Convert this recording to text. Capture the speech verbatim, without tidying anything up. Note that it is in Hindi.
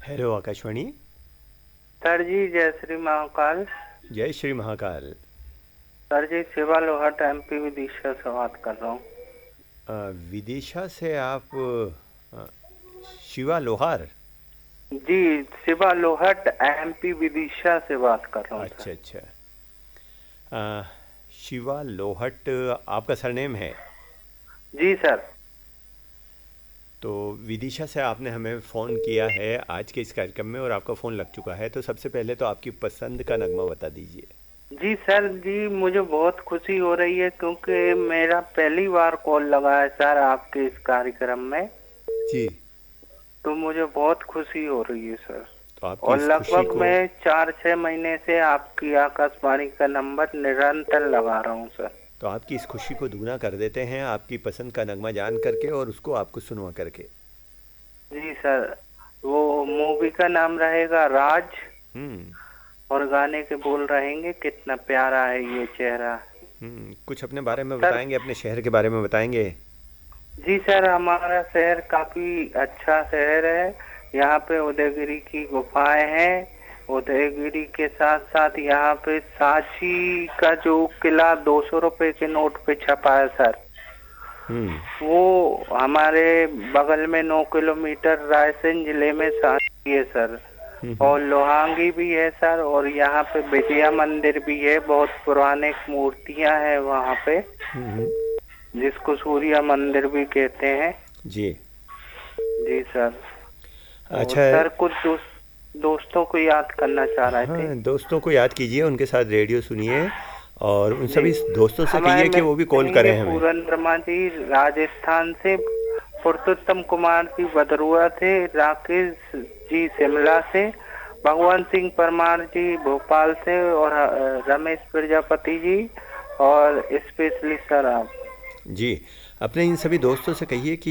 हेलो आकाशवाणी। सर जी जय श्री महाकाल। जय श्री महाकाल। सर जी शिवा लोहाट एमपी विदिशा से बात कर रहा हूँ। अ, विदिशा से आप अ, शिवा लोहार। जी शिवा लोहाट एमपी विदिशा से बात कर रहा हूँ सर। अच्छा अच्छा। अ, शिवा लोहट आपका सरनेम है। जी सर। तो विदिशा से आपने हमें फ़ोन किया है आज के इस कार्यक्रम में और आपका फ़ोन लग चुका है, तो सबसे पहले तो आपकी पसंद का नगमा बता दीजिए। जी सर जी मुझे बहुत खुशी हो रही है क्योंकि मेरा पहली बार कॉल लगा है सर आपके इस कार्यक्रम में। जी। तो मुझे बहुत खुशी हो रही है सर। तो आपकी और इस खुशी लगभग को मैं चार छः महीने से आपकी आकाशवाणी का नंबर निरंतर लगा रहा हूँ सर। तो आपकी इस खुशी को दुगना कर देते हैं आपकी पसंद का नगमा जान करके और उसको आपको सुनवा करके। जी सर वो मूवी का नाम रहेगा राज हम्म। और गाने के बोल रहेंगे कितना प्यारा है ये चेहरा। हम्म, कुछ अपने बारे में सर बताएंगे, अपने शहर के बारे में बताएंगे। जी सर हमारा शहर काफी अच्छा शहर है। यहाँ पे उदयगिरी की गुफाएं हैं। उदयगिरी के साथ साथ यहाँ पे सांची का जो किला दो सौ रुपए के नोट पे छपा है सर, हम्म। वो हमारे बगल में नौ किलोमीटर रायसेन जिले में सांची है सर। हम्म। हम्म। और लोहांगी भी है सर। और यहाँ पे विजया मंदिर भी है, बहुत पुराने मूर्तियां हैं वहाँ पे, हम्म। जिसको सूर्य मंदिर भी कहते हैं। जी। जी सर। और अच्छा। सर कुछ दोस्त दोस्तों को याद करना चाह रहे थे। हाँ, दोस्तों को याद कीजिए, उनके साथ रेडियो सुनिए और उन जी सभी दोस्तों से हमारे कहिए कि वो भी मित्र कॉल रहेंगे करें हमें। पूरन वर्मा जी राजस्थान से, पुरुषोत्तम कुमार जी भदरुआ से, राकेश जी शिमला से, भगवान सिंह परमार जी भोपाल से और अ, रमेश प्रजापति जी और स्पेशली सर आप। जी, अपने इन सभी दोस्तों से कहिए कि